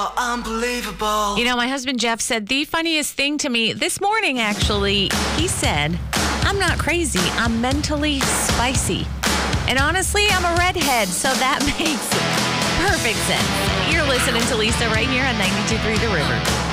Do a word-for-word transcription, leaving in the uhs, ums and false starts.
Oh, unbelievable. You know, my husband Jeff said the funniest thing to me this morning, actually. He said, I'm not crazy. I'm mentally spicy. And honestly, I'm a redhead, so that makes perfect sense. You're listening to Lisa right here on ninety-two point three The River.